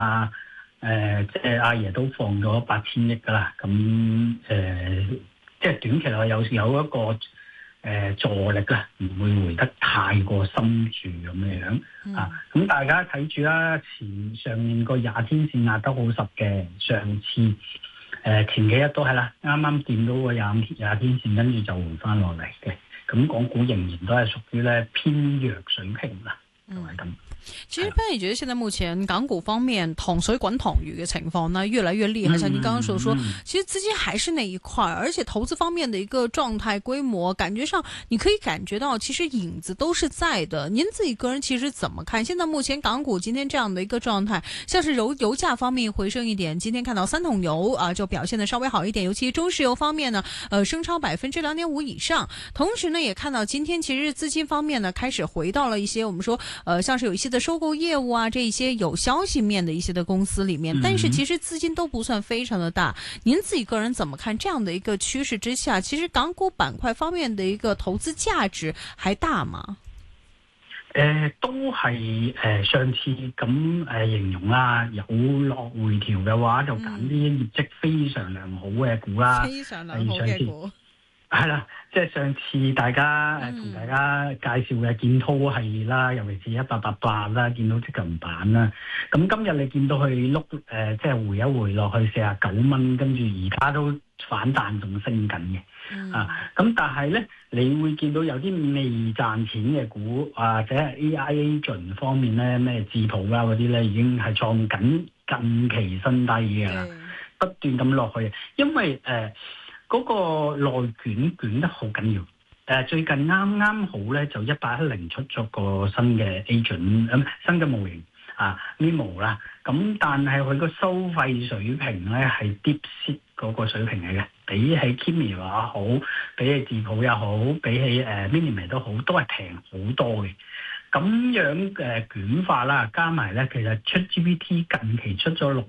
即係阿爺都放咗8000億㗎啦，咁即係短期內有一個助力啦，唔會回得太過深住咁樣咁大家睇住啦，上面個20天線壓得好實嘅，上次前幾日都係啦，啱啱見到個廿天線，跟住就回翻落嚟嘅。咁港股仍然都係屬於咧偏弱水平啦，就係咁。 其實潘也覺得現在目前港股方面糖水滾糖魚嘅情況呢，越來越厲害。像您剛剛所說，其實資金還是那一塊，而且投資方面的一個狀態規模，感覺上你可以感覺到，其實影子都是在的。您自己個人其實怎麼看？現在目前港股今天這樣的一個狀態，像是油價方面回升一點，今天看到3桶油就表現得稍微好一點，尤其中石油方面呢，升超2.5%以上。同時呢，也看到今天其實資金方面呢，開始回到了一些我們說，像是有一些的收購業務啊，這一些有消息面的一些的公司裏面，但是其實資金都不算非常的大。您自己個人怎麼看這樣的一個趨勢之下，其實港股板塊方面的一個投資價值還大嗎？ 都係上次咁形容啦，有落回調嘅話，就揀啲業績非常良好嘅股啦， 非常良好嘅股。 係啦，即係上次大家同大家介紹嘅建滔係啦，尤其是1888啦，見到積金板啦。咁今日你見到佢碌即係回一回落去49蚊，跟住而家都反彈仲升緊嘅。咁但係咧，你會見到有啲未賺錢嘅股，或者係 AIA 盡方面咧，咩智普啦嗰啲咧，已經係創緊近期新低嘅啦，不斷咁落去，因為嗰個內捲得好緊要，最近啱啱好咧就1810出咗個新嘅 agent，新嘅模型Mimo 啦，咁但係佢個收費水平咧係 DeepSeek 嗰個水平嚟嘅，比起 Kimi 也好，比起智普也好，比起Minimi 都好，都係平好多嘅。咁樣捲化啦，加埋咧，其實ChatGPT近期出咗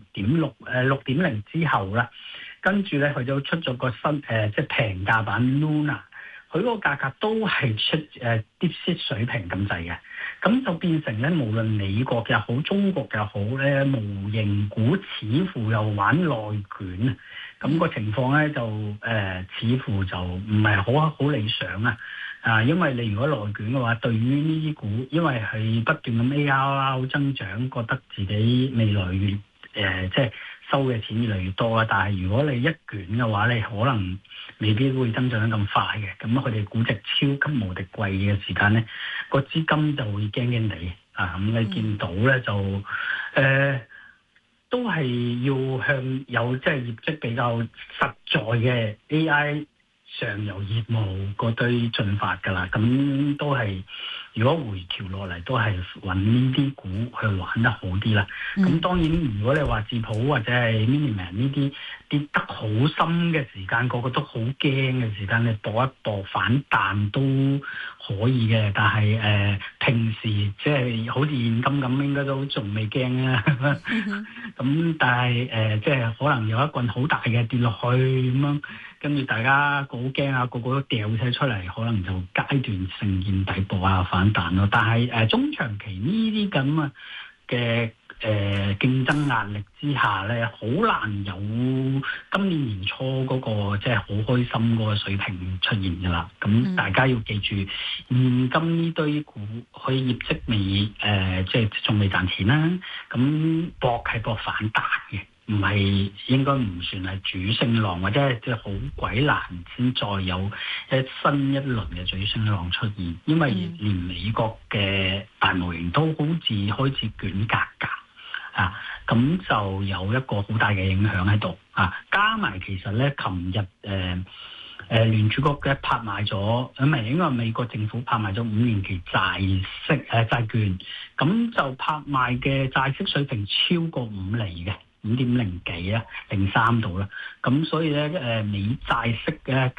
6.0之後啦。跟住咧，佢就出咗個新即係平價版 Luna， 佢個價格都係出DeepSeek 水平咁滯嘅，咁就變成咧，無論美國又好，中國又好咧，模型股似乎又玩內捲，咁個情況咧就似乎就唔係好理想啊！因為你如果內捲嘅話，對於呢啲股，因為係不斷咁 ARR 增長，覺得自己未來越即係收嘅錢越嚟越多啦，但係如果你一捲嘅話，你可能未必會增長得咁快嘅。咁佢哋估值超級無敵貴嘅時間咧，個資金就會驚驚地咁你見到咧就都係要向有即係業績比較實在嘅 AI 上游業務嗰堆進發㗎啦。咁都係如果回調落嚟，都係揾呢啲股去玩得好啲啦。咁當然，如果你話智普或者係 Miniman 呢啲跌得好深嘅時間，個個都好驚嘅時間，你搏一搏反彈都可以嘅。但係平時即係好似現金咁，應該都仲未驚啊。咁但係即係可能有一棍好大嘅跌落去咁樣，跟住大家好驚啊，個個都掉晒出嚟，可能就階段性見底部反彈咯。但係中長期呢啲咁嘅競爭壓力之下咧，好難有今年年初嗰個即係好開心嗰個水平出現㗎啦。咁大家要記住，現今呢堆股佢業績未即係仲未賺錢啦，咁搏係搏反彈嘅。唔係應該唔算係主升浪，或者係即係好鬼難先再有新一輪嘅主升浪出現，因為連美國嘅大模型都好似開始捲價咁就有一個好大嘅影響喺度加埋其實咧，琴日聯儲局嘅拍賣咗，應該係美國政府拍賣咗5年期債券，咁就拍賣嘅債息水平超過5厘嘅。5.0幾啊，03度啦，咁所以咧美債息咧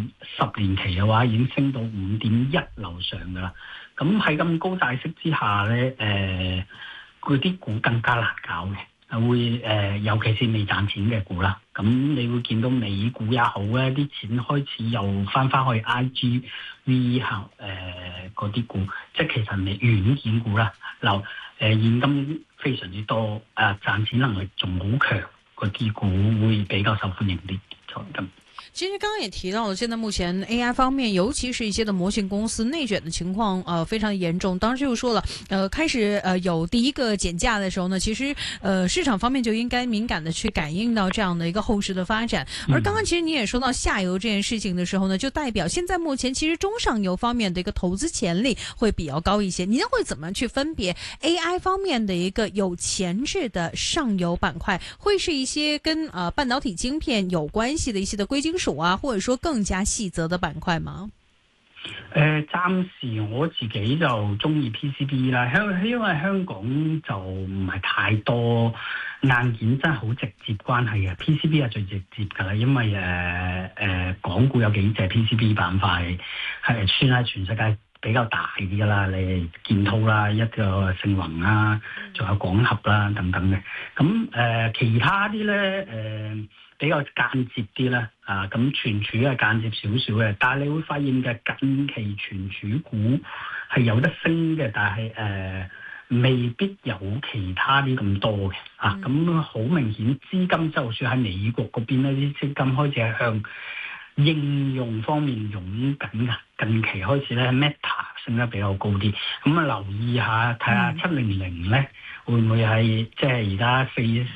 10年期嘅話已經升到5.1樓上噶啦，咁喺咁高債息之下咧嗰啲股更加難搞嘅，會尤其是未賺錢嘅股啦，咁你會見到美股也好咧，啲錢開始又翻去 IGV 嗰啲股，即係其實係軟件股啦， 現金非常之多，賺錢能力仲好強嗰啲股會比較受歡迎啲財金。 其實剛剛也提到了，現在目前 AI 方面，尤其是一些的模型公司內卷的情況，非常嚴重。當時就說了，開始有第一個減價的時候呢，其實市場方面就應該敏感的去感應到這樣的一個後市的發展。而剛剛其實你也說到下游這件事情的時候呢，就代表現在目前其實中上游方面的一個投資潛力會比較高一些。您會怎麼去分別 AI 方面的一個有潛質的上游板塊，會是一些跟半導體晶片有關係的一些的貴金屬啊，或者說更加細則的板塊嗎？ 暫時我自己就中意 PCB 啦，因為香港就唔係太多硬件真係好直接關係嘅，PCB 係最直接㗎啦，因為港股有幾隻 PCB 板塊係算係全世界比較大啲㗎啦，你建滔啦，一個盛宏啦，仲有廣合啦等等嘅，咁其他啲咧比較間接啲啦，咁存儲係間接少少嘅，但係你會發現嘅近期存儲股係有得升嘅，但係未必有其他啲咁多嘅，咁好明顯資金就算喺美國嗰邊呢啲資金開始係向應用方面湧緊㗎，近期開始咧 Meta 升得比較高啲，咁留意下睇下700咧會唔會係即係而家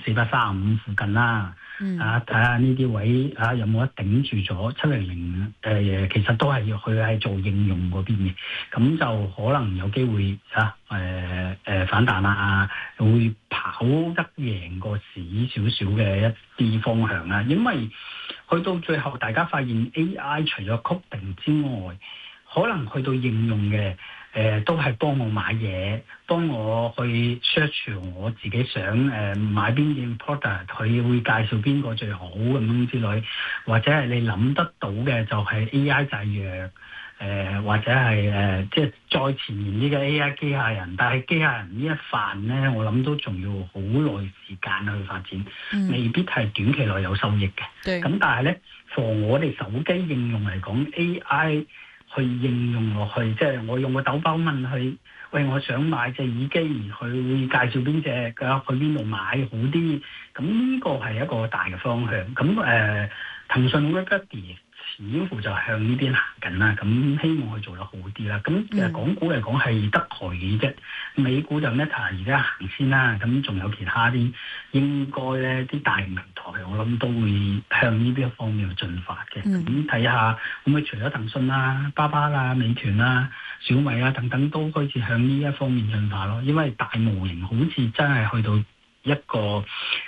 435附近啦。睇下呢啲位有冇得頂住咗700，其實都係要佢係做應用嗰邊嘅，咁就可能有機會反彈啦，會跑得贏個市少少嘅一啲方向啦。因為去到最後，大家發現 AI 除咗 coding 之外，可能去到應用嘅。都係幫我買嘢，幫我去 search 我自己想買邊件 product，佢會介紹邊個最好咁樣之類，或者係你諗得到嘅就係 AI 製藥，或者係即係再前面啲嘅 AI 機械人，但係機械人呢一範咧，我諗都仲要好耐時間去發展，未必係短期內有收益嘅。咁但係咧，從我哋手機應用嚟講 AI。去應用落去，即係我用個豆包問佢，喂，我想買隻耳機，佢會介紹邊隻㗎？去邊度買好啲？咁呢個係一個大嘅方向。咁騰訊 Webedia 似乎就向呢邊行緊啦。咁希望佢做得好啲啦。咁其實港股嚟講係得佢嘅啫，美股就 Meta 而家行先啦。咁仲有其他啲應該咧啲大平台，我諗都會向呢邊方面去進發嘅。咁睇下會唔會除咗騰訊啦、巴巴啦、美團啦、小米啦等等都開始向呢一方面進發咯。因為大模型好似真係去到一個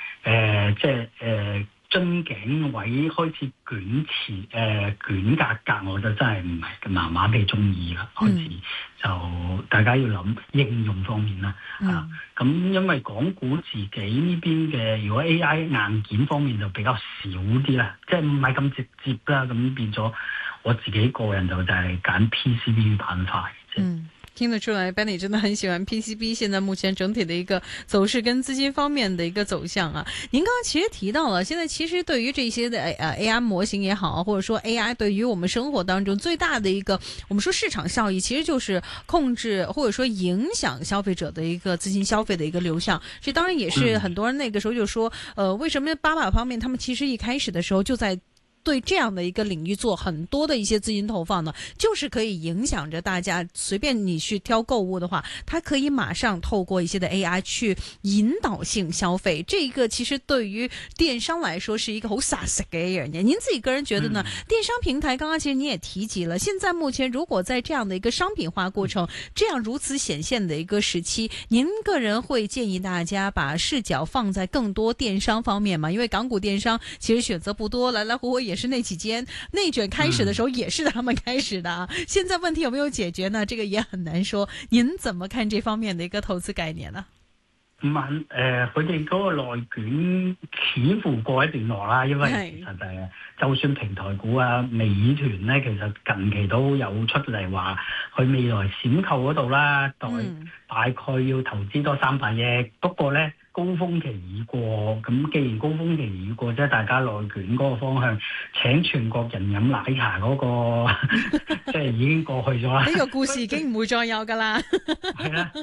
樽頸位開始捲格，我就真係唔係麻麻地中意啦。開始就大家要諗應用方面啦。咁因為港股自己呢邊嘅，如果 AI 硬件方面就比較少啲啦，即係唔係咁直接啦。咁變咗我自己個人就係揀 PCB 板塊。 聽得出來 Benny 真的很喜歡 PCB 現在目前整體的一個走勢跟資金方面的一個走向啊。您剛剛其實提到了，現在其實對於這些的AI 模型也好，或者說 AI 對於我們生活當中最大的一個我們說市場效益，其實就是控制或者說影響消費者的一個資金消費的一個流向。這當然也是很多人那個時候就說，為什麼巴馬方面他們其實一開始的時候就在對這樣的一個領域做很多的一些資金投放呢，就是可以影響着大家，隨便你去挑購物的話，它可以馬上透過一些的 AI 去引導性消費。這一個其實對於電商來說是一個好殺食嘅一樣嘢。您自己個人覺得呢？電商平台剛剛其實你也提及了，現在目前如果在這樣的一個商品化過程，這樣如此顯現的一個時期，您個人會建議大家把視角放在更多電商方面嗎？因為港股電商其實選擇不多，來來回回也是那幾間，內卷開始的時候也是他們開始的啊。現在問題有沒有解決呢？這個也很難說。您怎麼看這方面的一個投資概念呢？ 佢哋嗰個內卷似乎過一段落啦，因為其實就算平台股啊、美團咧，其實近期都有出嚟話，佢未來閃購嗰度啦，大概要投資多300億。不過咧，高峰期已過，咁既然高峰期已過，即係大家內卷嗰個方向，請全國人飲奶茶嗰個，即係已經過去咗啦。 呢個故事已經唔會再有㗎啦。 係啦。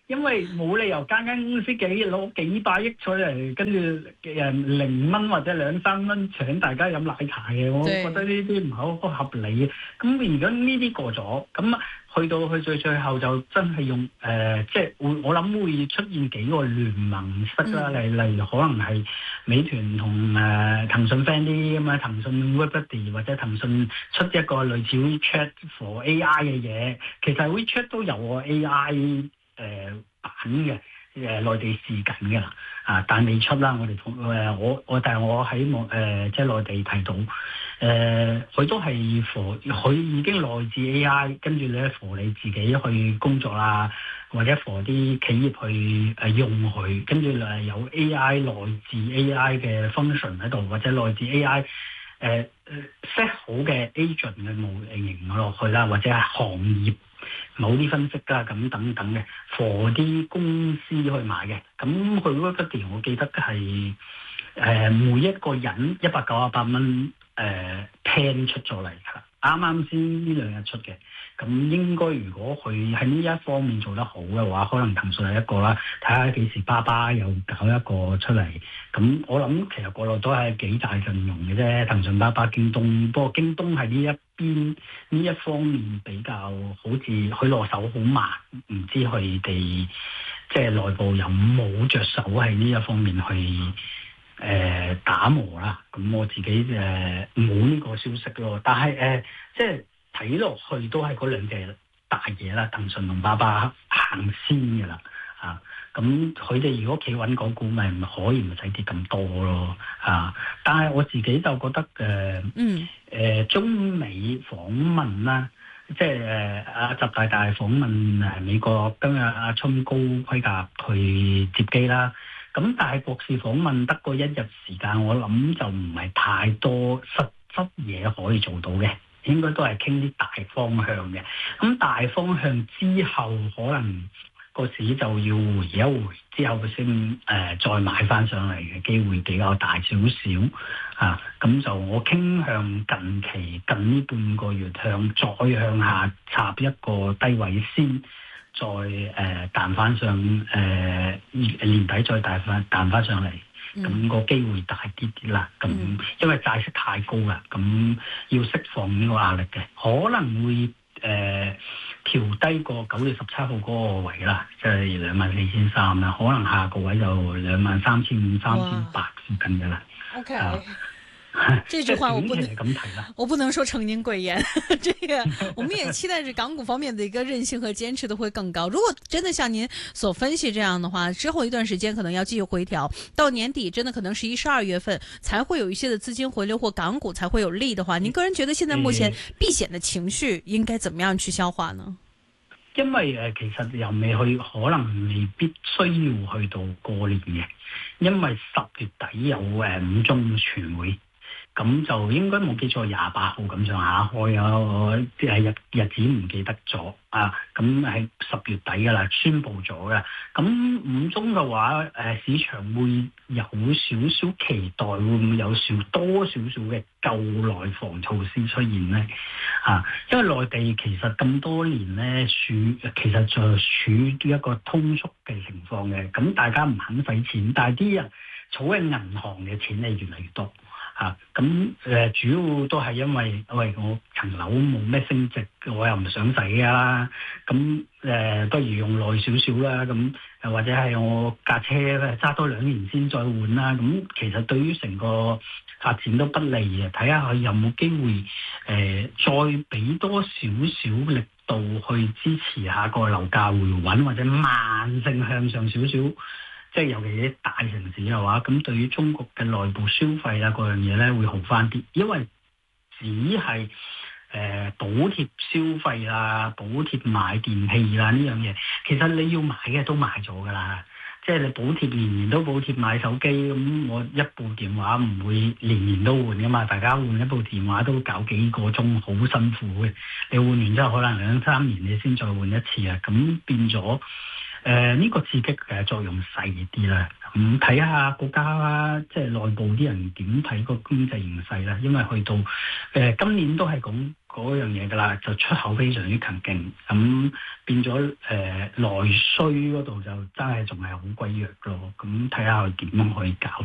因為冇理由間公司攞幾百億出嚟，跟住0蚊或者2-3蚊請大家飲奶茶嘅，我覺得呢啲唔係好合理嘅。咁如果呢啲過咗，咁去到最後就真係用即係我諗會出現幾個聯盟式啦，例如可能係美團同騰訊 friend 啲咁啊，騰訊 WeBuddy 或者騰訊出一個類似 WeChat for AI 嘅嘢，其實 WeChat 都有個 AI 版嘅內地試緊嘅啦，但係未出啦。我哋但係我喺即係內地睇到，佢都係佢已經內置 AI，跟住咧你自己去工作啦，或者啲企業去用佢，跟住有 AI 內置 AI 嘅 function 喺度，或者內置 AI set 好嘅 agent 嘅模型落去啦，或者係行業某啲分析啦，咁等等嘅，for 啲公司去買嘅。咁佢嗰筆電，我記得係每一個人198蚊plan 出咗嚟㗎，啱啱先呢2日出嘅。咁應該如果佢喺呢一方面做得好嘅話，可能騰訊係一個啦，睇下幾時巴巴又搞一個出嚟。咁我諗其實國內都係幾大陣容嘅啫，騰訊、巴巴、京東。不過京東係呢一方面比較好似佢落手好慢，唔知佢哋即係內部有冇着手喺呢一方面去打磨啦。咁我自己冇呢個消息咯，但係即係。睇落去都係嗰兩隻大嘢啦，騰訊同巴巴行先嘅啦，咁佢哋如果企穩港股，咪可以唔使跌咁多咯，但係我自己就覺得中美訪問啦，即係阿習大大訪問美國，跟住阿春高規格去接機啦。咁但係國事訪問得個1日時間，我諗就唔係太多實質嘢可以做到嘅。應該都係傾啲大方向嘅，咁大方向之後可能個市就要回一回，之後佢先再買翻上嚟嘅機會比較大少少，咁就我傾向近呢半個月再向下插一個低位先，再彈翻上年底再彈翻上嚟。咁個機會大啲啦，咁因為債息太高啦，咁要釋放呢個壓力嘅，可能會調低過9月17號嗰個位啦，即係24,300啦，可能下個位就23,500、3,800附近嘅啦。 OK。這句話我不能說承您貴言，這個我們也期待着港股方面的一個韌性和堅持都會更高。如果真的像您所分析這樣的話，之後一段時間可能要繼續回調，到年底真的可能11、12月份才會有一些的資金回流，或港股才會有利的話，您個人覺得現在目前避險的情緒應該怎麼樣去消化呢？ 因為其實又可能未必需要去到過年嘅，因為10月底有5中全會。咁就應該冇記錯28號咁上下開啊，我日子唔記得咗啊。咁係10月底噶啦，宣布咗嘅。咁5中嘅話，市場會有少少期待，會唔會有多少少嘅救內房措施出現呢？因為內地其實咁多年咧，其實就處於一個通縮嘅情況嘅。咁大家唔肯使錢，但係啲人儲喺銀行嘅錢係越嚟越多。咁主要都係因為我層樓冇咩升值，我又唔想使啦，咁不如用耐少少啦，咁或者係我架車揸多2年先再換啦，咁其實對於成個發展都不利嘅，睇下佢有冇機會再俾多少少力度去支持下個樓價回穩，或者慢性向上少少。即係尤其啲大城市嘅話，咁對於中國嘅內部消費啊嗰樣嘢咧會好翻啲，因為只係補貼消費啦、補貼買電器啦呢樣嘢，其實你要買嘅都買咗㗎啦。即係你補貼年年都補貼買手機，咁我一部電話唔會年年都換㗎嘛，大家換一部電話都搞幾個鐘，好辛苦嘅。你換完之後可能2-3年你先再換一次啊，咁變咗。呢個刺激嘅作用細啲啦， 咁睇下國家即係內部啲人點睇個經濟形勢啦。因為去到今年都係講嗰樣嘢㗎啦，就出口非常之強勁，咁變咗內需嗰度就真係仲係好鬼弱咯。咁睇下佢點樣可以搞。